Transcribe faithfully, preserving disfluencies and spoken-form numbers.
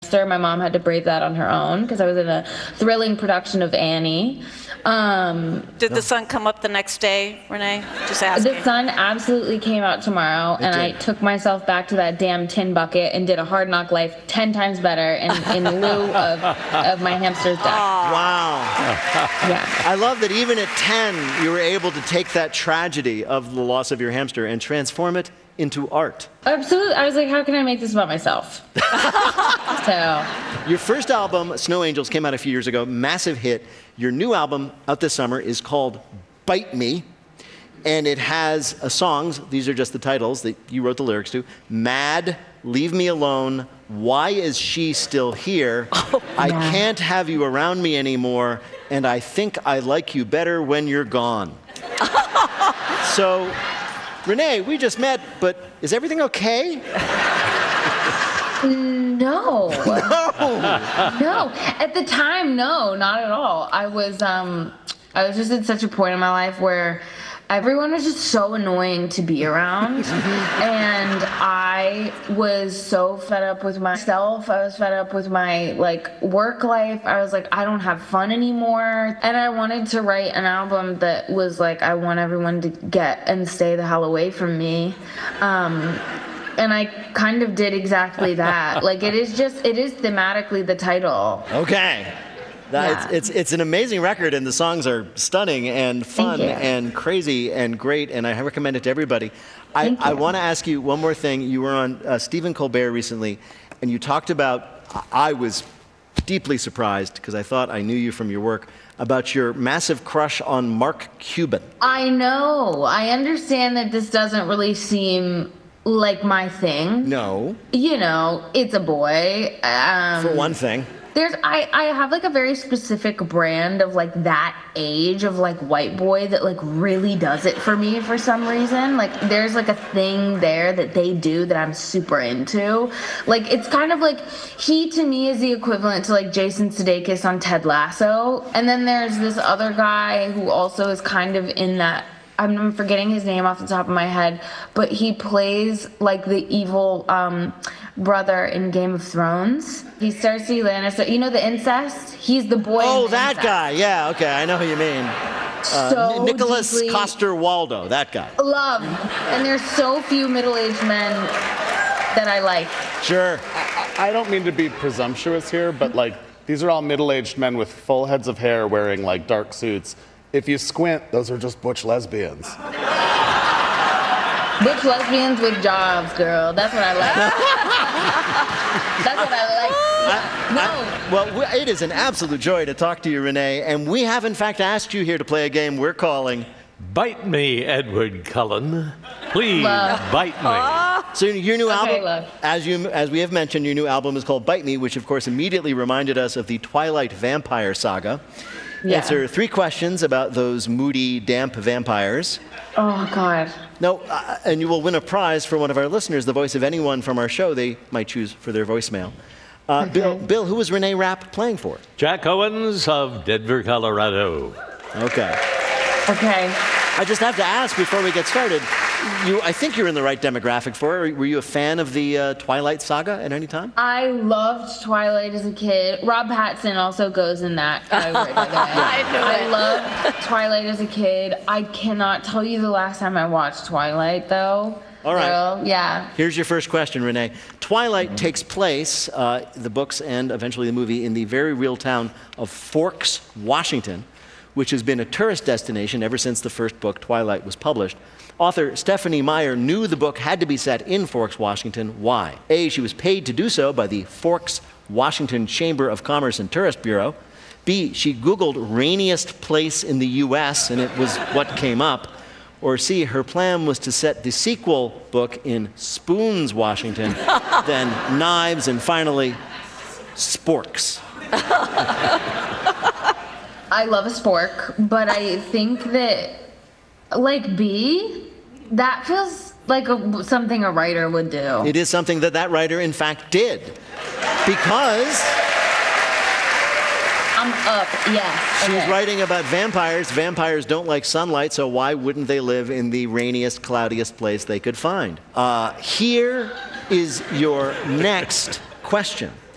hamster. My mom had to brave that on her own because I was in a thrilling production of Annie. Um, Did the sun come up the next day, Renee? Just asking. The sun absolutely came out tomorrow, It and did. I took myself back to that damn tin bucket and did a Hard Knock Life ten times better in, in lieu of, of my hamster's death. Wow. Yeah. I love that even at ten, you were able to take that tragedy of the loss of your hamster and transform it into art. Absolutely. I was like, how can I make this about myself? So. Your first album, Snow Angels, came out a few years ago, massive hit. Your new album out this summer is called Bite Me, and it has uh, songs, these are just the titles that you wrote the lyrics to, Mad, Leave Me Alone, Why Is She Still Here, Oh, I yeah. Can't Have You Around Me Anymore, and I Think I Like You Better When You're Gone. So, Renee, we just met, but is everything okay? No. No. No. At the time, no, not at all. I was um I was just at such a point in my life where everyone was just so annoying to be around. And I was so fed up with myself. I was fed up with my like work life. I was like, I don't have fun anymore. And I wanted to write an album that was like, I want everyone to get and stay the hell away from me. Um And I kind of did exactly that. Like, it is just, it is thematically the title. Okay. That, Yeah. it's, it's, it's an amazing record, and the songs are stunning and fun Thank you. and crazy and great, and I recommend it to everybody. I, Thank I you. want to ask you one more thing. You were on uh, Stephen Colbert recently, and you talked about, I was deeply surprised, because I thought I knew you from your work, about your massive crush on Mark Cuban. I know. I understand that this doesn't really seem like my thing. No, You know, it's a boy. Um, for one thing. There's, I, I have like a very specific brand of like that age of like white boy that like really does it for me for some reason. Like there's like a thing there that they do that I'm super into. Like it's kind of like he to me is the equivalent to like Jason Sudeikis on Ted Lasso. And then there's this other guy who also is kind of in that, I'm forgetting his name off the top of my head, but he plays like the evil um, brother in Game of Thrones. He's Cersei Lannister. You know the incest? He's the boy. Oh, in the that incest. guy. Yeah, okay, I know who you mean. Uh, So N- Nicholas deeply Coster-Waldau, that guy. Love. And there's so few middle-aged men that I like. Sure. I don't mean to be presumptuous here, but like these are all middle-aged men with full heads of hair wearing like dark suits. If you squint, those are just butch lesbians. Butch lesbians with jobs, girl. That's what I like. That's what I like. Yeah. No. I- well, w- it is an absolute joy to talk to you, Renee, and we have in fact asked you here to play a game we're calling Bite me, Edward Cullen. Please Love. bite me. So your new Okay, album, love. as you as we have mentioned, your new album is called Bite Me, which of course immediately reminded us of the Twilight vampire saga. Yeah. Answer three questions about those moody, damp vampires. Oh, God. No, uh, and you will win a prize for one of our listeners, the voice of anyone from our show they might choose for their voicemail. Uh, Bill, Bill, who was Renee Rapp playing for? Jack Owens of Denver, Colorado. Okay. Okay. I just have to ask before we get started. You, I think you're in the right demographic for it. Were you a fan of the uh, Twilight saga at any time? I loved Twilight as a kid. Rob Pattinson also goes in that category, by the way. I knew I it. loved Twilight as a kid. I cannot tell you the last time I watched Twilight, though. All right. Girl, yeah. Here's your first question, Renee. Twilight takes place, uh, the books and eventually the movie, in the very real town of Forks, Washington, which has been a tourist destination ever since the first book, Twilight, was published. Author Stephanie Meyer knew the book had to be set in Forks, Washington. Why? A, she was paid to do so by the Forks, Washington Chamber of Commerce and Tourist Bureau. B, she Googled rainiest place in the U S and it was what came up. Or C, her plan was to set the sequel book in Spoons, Washington, then Knives, and finally, Sporks. I love a spork, but I think that, like B, that feels like a, something a writer would do. It is something that that writer, in fact, did. Because I'm up, yes. she's okay. writing about vampires. Vampires don't like sunlight, so why wouldn't they live in the rainiest, cloudiest place they could find? Uh, here is your next question.